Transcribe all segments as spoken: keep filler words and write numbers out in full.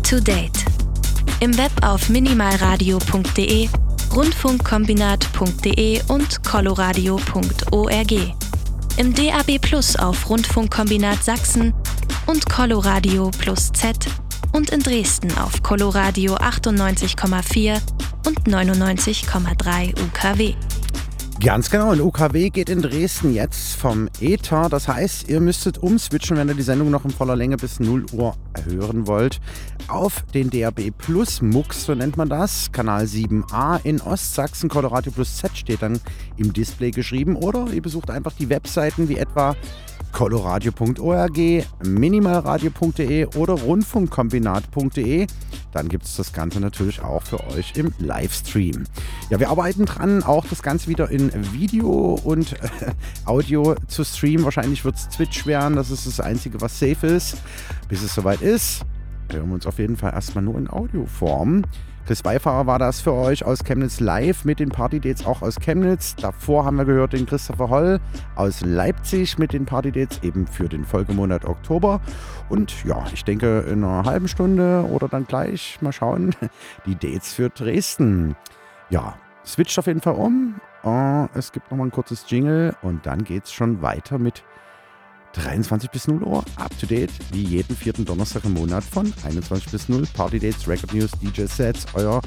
to date. Im Web auf minimalradio punkt de, rundfunkkombinat punkt de und coloradio punkt org. Im D A B Plus auf Rundfunkkombinat Sachsen und Coloradio Plus Z und in Dresden auf Coloradio achtundneunzig Komma vier und neunundneunzig Komma drei U K W. Ganz genau, und U K W geht in Dresden jetzt vom Äther. Das heißt, ihr müsstet umswitchen, wenn ihr die Sendung noch in voller Länge bis null Uhr hören wollt, auf den D A B Plus Mux, so nennt man das, Kanal sieben a in Ostsachsen. Coloradio Plus Z steht dann im Display geschrieben. Oder ihr besucht einfach die Webseiten wie etwa coloradio punkt org, minimalradio punkt de oder rundfunkkombinat punkt de. Dann gibt es das Ganze natürlich auch für euch im Livestream. Ja, wir arbeiten dran, auch das Ganze wieder in Video und äh, Audio zu streamen. Wahrscheinlich wird es Twitch werden, das ist das Einzige, was safe ist. Bis es soweit ist, hören wir uns auf jeden Fall erstmal nur in Audioform. Chris Weifahrer war das für euch aus Chemnitz live mit den Party-Dates auch aus Chemnitz. Davor haben wir gehört den Christopher Holl aus Leipzig mit den Party-Dates eben für den Folgemonat Oktober. Und ja, ich denke in einer halben Stunde oder dann gleich, mal schauen, die Dates für Dresden. Ja, switcht auf jeden Fall um. Uh, es gibt nochmal ein kurzes Jingle und dann geht's schon weiter mit dreiundzwanzig bis null Uhr, up to date, wie jeden vierten Donnerstag im Monat von einundzwanzig bis null. Party Dates, Record News, D J-Sets, euer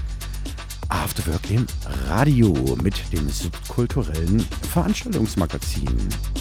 Afterwork im Radio mit dem subkulturellen Veranstaltungsmagazin.